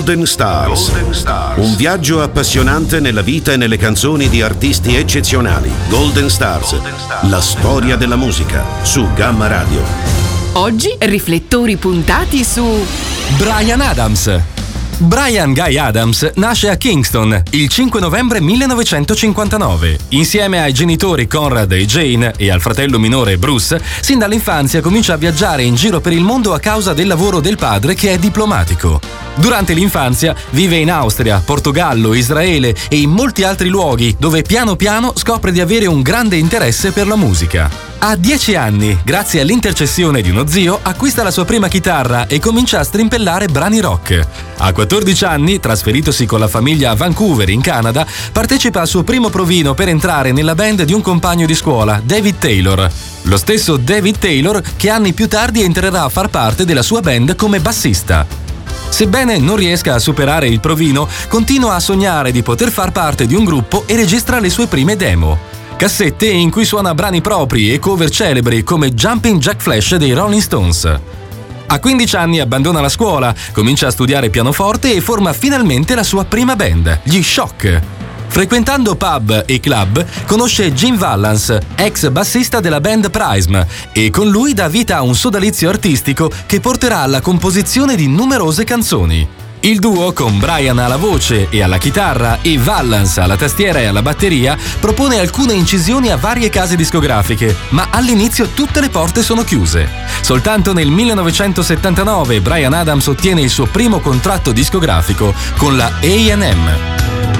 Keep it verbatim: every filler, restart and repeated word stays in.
Golden Stars. Golden Stars. Un viaggio appassionante nella vita e nelle canzoni di artisti eccezionali. Golden Stars. Golden Stars. La storia della musica su Gamma Radio. Oggi riflettori puntati su Bryan Adams. Bryan Guy Adams nasce a Kingston il cinque novembre millenovecentocinquantanove. Insieme ai genitori Conrad e Jane e al fratello minore Bruce, sin dall'infanzia comincia a viaggiare in giro per il mondo a causa del lavoro del padre, che è diplomatico. Durante l'infanzia vive in Austria, Portogallo, Israele e in molti altri luoghi, dove piano piano scopre di avere un grande interesse per la musica. A dieci anni, grazie all'intercessione di uno zio, acquista la sua prima chitarra e comincia a strimpellare brani rock. A quattordici anni, trasferitosi con la famiglia a Vancouver, in Canada, partecipa al suo primo provino per entrare nella band di un compagno di scuola, David Taylor. Lo stesso David Taylor che anni più tardi entrerà a far parte della sua band come bassista. Sebbene non riesca a superare il provino, continua a sognare di poter far parte di un gruppo e registra le sue prime demo. Cassette in cui suona brani propri e cover celebri come Jumping Jack Flash dei Rolling Stones. A quindici anni abbandona la scuola, comincia a studiare pianoforte e forma finalmente la sua prima band, gli Shock. Frequentando pub e club, conosce Jim Vallance, ex bassista della band Prism, e con lui dà vita a un sodalizio artistico che porterà alla composizione di numerose canzoni. Il duo, con Bryan alla voce e alla chitarra e Vallance alla tastiera e alla batteria, propone alcune incisioni a varie case discografiche, ma all'inizio tutte le porte sono chiuse. Soltanto nel millenovecentosettantanove Bryan Adams ottiene il suo primo contratto discografico con la A and M.